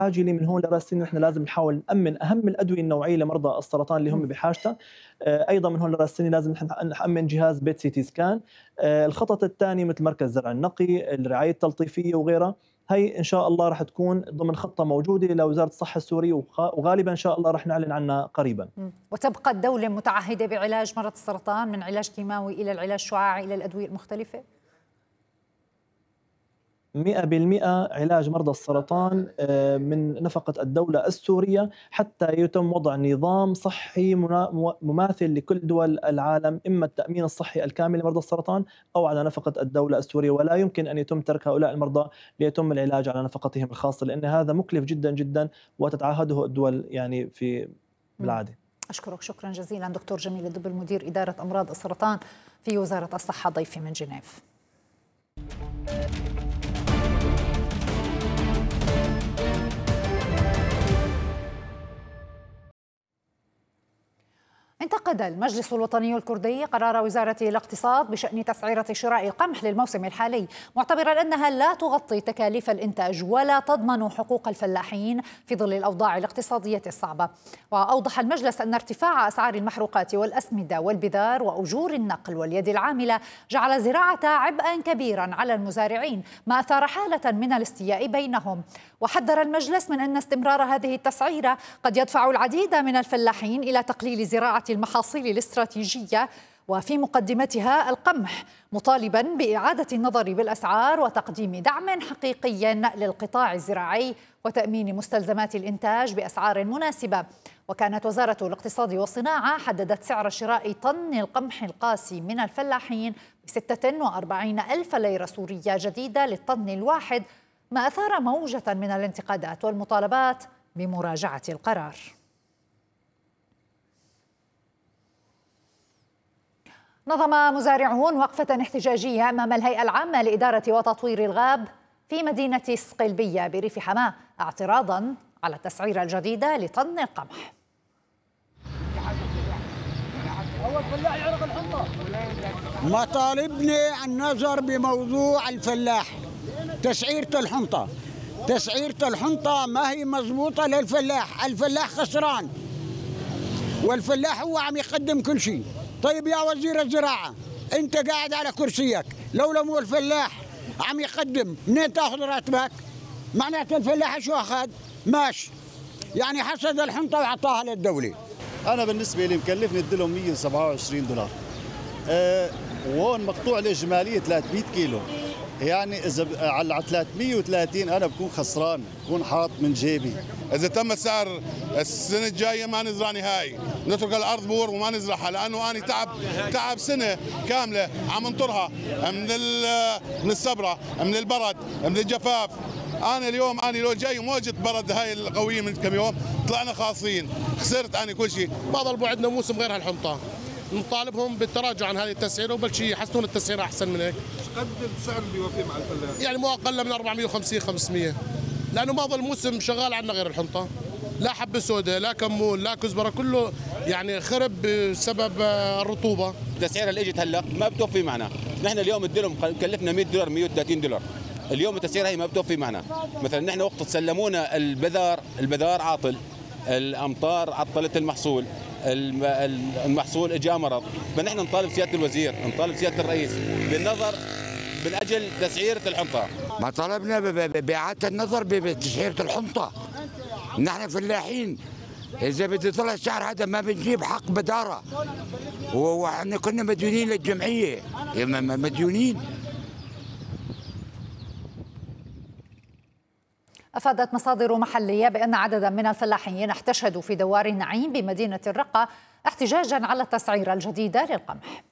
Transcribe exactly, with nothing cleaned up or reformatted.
عاجله من هون لراس السنه نحن لازم نحاول نامن اهم الادويه النوعيه لمرضى السرطان اللي هم بحاجتها. ايضا من هون لراس السنه لازم نحن نامن جهاز بيت سي تي سكان. الخطط الثانيه مثل مركز زرع النقي، الرعايه التلطيفيه وغيرها، هي ان شاء الله راح تكون ضمن خطه موجوده لوزاره الصحه السوريه، وغالبا ان شاء الله راح نعلن عنها قريبا. وتبقى الدوله متعهده بعلاج مرض السرطان من علاج كيماوي الى العلاج الشعاعي الى الادويه المختلفه؟ مئة بالمئة علاج مرضى السرطان من نفقة الدولة السورية، حتى يتم وضع نظام صحي مماثل لكل دول العالم، إما التأمين الصحي الكامل لمرضى السرطان أو على نفقة الدولة السورية. ولا يمكن أن يتم ترك هؤلاء المرضى ليتم العلاج على نفقتهم الخاصة، لأن هذا مكلف جدا جدا وتتعهده الدول يعني في بالعادة. أشكرك شكرا جزيلا دكتور جميل الدبل، مدير إدارة أمراض السرطان في وزارة الصحة، ضيفي من جنيف. انتقد المجلس الوطني الكردي قرار وزارة الاقتصاد بشأن تسعيرة شراء القمح للموسم الحالي، معتبرا أنها لا تغطي تكاليف الإنتاج ولا تضمن حقوق الفلاحين في ظل الأوضاع الاقتصادية الصعبة. وأوضح المجلس أن ارتفاع أسعار المحروقات والأسمدة والبذار وأجور النقل واليد العاملة جعل الزراعة عبئا كبيرا على المزارعين، ما أثار حالة من الاستياء بينهم. وحذر المجلس من أن استمرار هذه التسعيرة قد يدفع العديد من الفلاحين إلى تقليل زراعة المحاصيل الاستراتيجية وفي مقدمتها القمح، مطالبا بإعادة النظر بالأسعار وتقديم دعم حقيقي للقطاع الزراعي وتأمين مستلزمات الإنتاج بأسعار مناسبة. وكانت وزارة الاقتصاد والصناعة حددت سعر شراء طن القمح القاسي من الفلاحين بستة وأربعين ألف ليرة سورية جديدة للطن الواحد، ما أثار موجة من الانتقادات والمطالبات بمراجعة القرار. نظم مزارعون وقفة احتجاجية أمام الهيئة العامة لإدارة وتطوير الغاب في مدينة الصقلبية بريف حماة، اعتراضا على التسعيرة الجديدة لطن القمح. مطالبني النظر بموضوع الفلاح، تسعيرة الحنطة تسعيرة الحنطة ما هي مضبوطة للفلاح، الفلاح خسران والفلاح هو عم يقدم كل شيء. طيب يا وزير الزراعة، انت قاعد على كرسيك، لولا مو الفلاح عم يقدم منين تاخذ راتبك؟ معناته الفلاح شو اخذ؟ ماشي، يعني حصد الحنطة واعطاها للدولة. انا بالنسبة لي مكلفني اديلهم مئة وسبعة وعشرين دولار، أه وهون مقطوع لي اجمالية ثلاثمئة كيلو، يعني اذا على ثلاثمئة وثلاثين انا بكون خسران، بكون حاط من جيبي. اذا تم السعر السنه الجايه ما نزرع نهائي، نترك الارض بور وما نزرعها، لانه انا تعب تعب سنه كامله عم انطرها من من السبره، من البرد، من الجفاف. انا اليوم انا لو جاي موجه برد هاي القويه من كم يوم طلعنا خاصين، خسرت انا كل شيء. ما ضل عندنا موسم غير هالحنطه، نطالبهم بالتراجع عن هذه التسعيره وبل شيء يحسنون التسعيره احسن من هيك. قد السعر اللي يوفي مع الفلاح؟ يعني مو اقل من أربعمئة وخمسين خمسمئة، لانه ما ضل موسم شغال عندنا غير الحنطه، لا حبه سوداء لا كمون لا كزبره، كله يعني خرب بسبب الرطوبه. التسعيره اللي اجت هلا ما بتوفي معنا، نحن اليوم اديلهم كلفنا مئة دولار مئة وثلاثين دولار، اليوم التسعيره هي ما بتوفي معنا. مثلا نحن وقت تسلمونا البذار، البذار عاطل، الامطار عطلت المحصول، المحصول اجى مرض، فنحن نطالب سياده الوزير، نطالب سياده الرئيس بالنظر من اجل تسعيره الحنطه. ما طلبنا باعاده النظر بتسعيره الحنطه، نحن فلاحين، اذا بده يطلع السعر هذا ما بنجيب حق بداره، واحنا كنا مديونين للجمعيه، مديونين. أفادت مصادر محلية بأن عددا من الفلاحين احتشدوا في دوار النعيم بمدينة الرقة احتجاجا على التسعيرة الجديدة للقمح.